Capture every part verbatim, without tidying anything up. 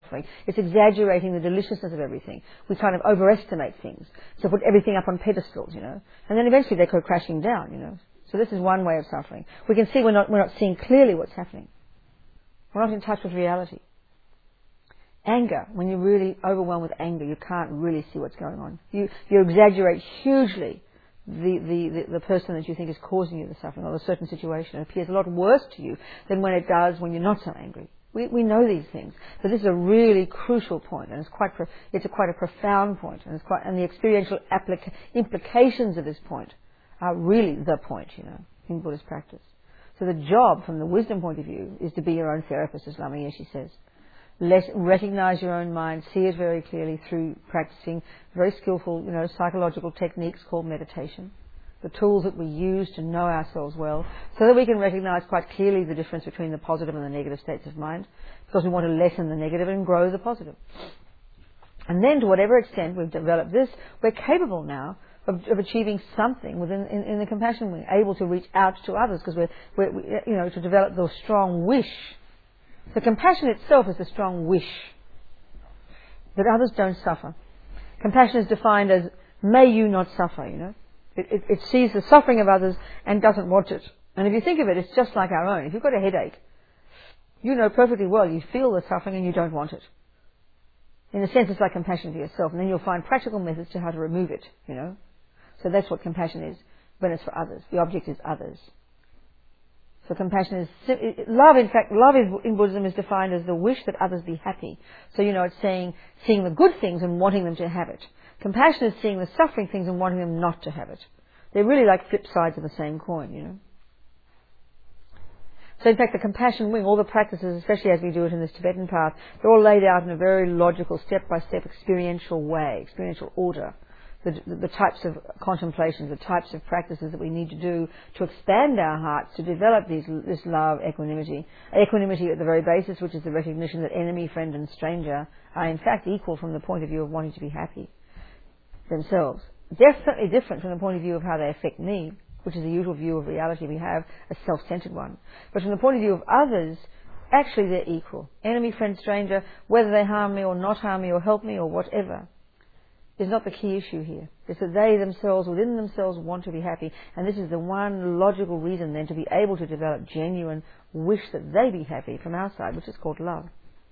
It's exaggerating the deliciousness of everything. We kind of overestimate things. So put everything up on pedestals, you know. And then eventually they go crashing down, you know. So this is one way of suffering. We can see we're not, we're not seeing clearly what's happening. We're not in touch with reality. Anger, when you're really overwhelmed with anger, you can't really see what's going on. You, you exaggerate hugely the, the, the, the person that you think is causing you the suffering, or the certain situation. It appears a lot worse to you than when it does when you're not so angry. We, we know these things, but this is a really crucial point, and it's quite pro, it's a quite a profound point, and it's quite and the experiential applica- implications of this point are really the point, you know, in Buddhist practice. So the job, from the wisdom point of view, is to be your own therapist, as Lama Yeshe says. Let recognize your own mind, see it very clearly through practicing very skillful, you know, psychological techniques called meditation. The tools that we use to know ourselves well, so that we can recognize quite clearly the difference between the positive and the negative states of mind, because we want to lessen the negative and grow the positive. And then, to whatever extent we've developed this, we're capable now of, of achieving something within in, in the compassion. We're able to reach out to others, because we're, we're we, you know, to develop the strong wish. The compassion itself is a strong wish that others don't suffer. Compassion is defined as, may you not suffer, you know. It, it, it sees the suffering of others and doesn't want it. And if you think of it, it's just like our own. If you've got a headache, you know perfectly well you feel the suffering and you don't want it. In a sense, it's like compassion for yourself. And then you'll find practical methods to how to remove it, you know. So that's what compassion is when it's for others. The object is others. So compassion is, love in fact, love is, in Buddhism is defined as the wish that others be happy. So, you know, it's saying, seeing the good things and wanting them to have it. Compassion is seeing the suffering things and wanting them not to have it. They're really like flip sides of the same coin, you know. So in fact, the compassion wing, all the practices, especially as we do it in this Tibetan path, they're all laid out in a very logical, step-by-step, experiential way, experiential order. The, the, the types of contemplations, the types of practices that we need to do to expand our hearts, to develop these, this love, equanimity. Equanimity at the very basis, which is the recognition that enemy, friend and stranger are in fact equal from the point of view of wanting to be happy themselves. Definitely different from the point of view of how they affect me, which is the usual view of reality we have, a self-centered one. But from the point of view of others, actually they're equal. Enemy, friend, stranger, whether they harm me or not harm me or help me or whatever, is not the key issue here. It's that they themselves, within themselves, want to be happy. And this is the one logical reason then to be able to develop genuine wish that they be happy from our side, which is called love.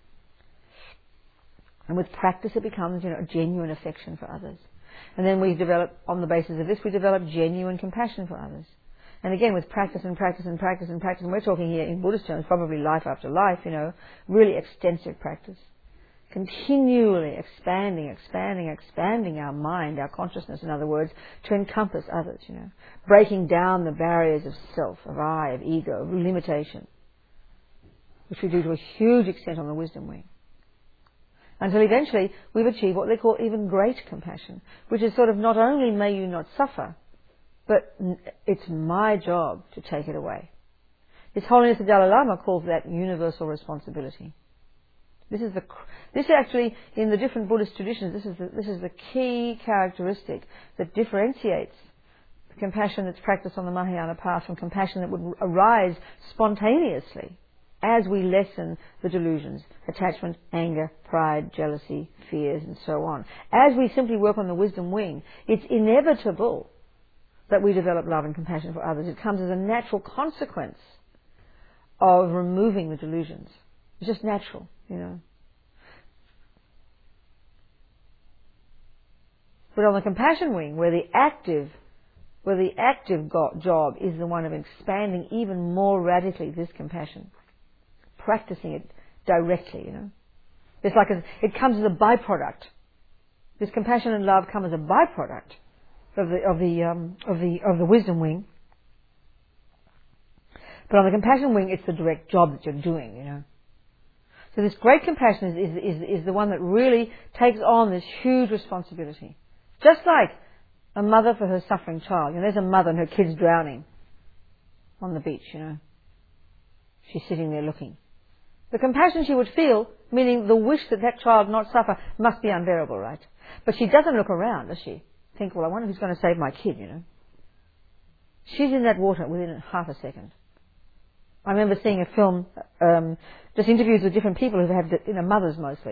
And with practice it becomes, you know, a genuine affection for others. And then we develop, on the basis of this, we develop genuine compassion for others. And again, with practice and practice and practice and practice, and we're talking here in Buddhist terms, probably life after life, you know, really extensive practice. Continually expanding, expanding, expanding our mind, our consciousness, in other words, to encompass others, you know. Breaking down the barriers of self, of I, of ego, of limitation, which we do to a huge extent on the wisdom wing. Until eventually we've achieved what they call even great compassion, which is sort of not only may you not suffer, but it's my job to take it away. His Holiness the Dalai Lama calls that universal responsibility. This is the, this actually, in the different Buddhist traditions, this is the, this is the key characteristic that differentiates the compassion that's practiced on the Mahayana path from compassion that would arise spontaneously as we lessen the delusions, attachment, anger, pride, jealousy, fears, and so on. As we simply work on the wisdom wing, it's inevitable that we develop love and compassion for others. It comes as a natural consequence of removing the delusions. It's just natural, you know. But on the compassion wing, where the active, where the active go- job is the one of expanding even more radically this compassion, practicing it directly, you know. It's like a, it comes as a byproduct. This compassion and love come as a byproduct of the of the um, of the of the wisdom wing. But on the compassion wing, it's the direct job that you're doing, you know. So this great compassion is, is, is, is the one that really takes on this huge responsibility. Just like a mother for her suffering child. You know, there's a mother and her kid's drowning on the beach, you know. She's sitting there looking. The compassion she would feel, meaning the wish that that child not suffer, must be unbearable, right? But she doesn't look around, does she? Think, well, I wonder who's going to save my kid, you know. She's in that water within half a second. I remember seeing a film, um, just interviews with different people who've had, you know, mothers mostly.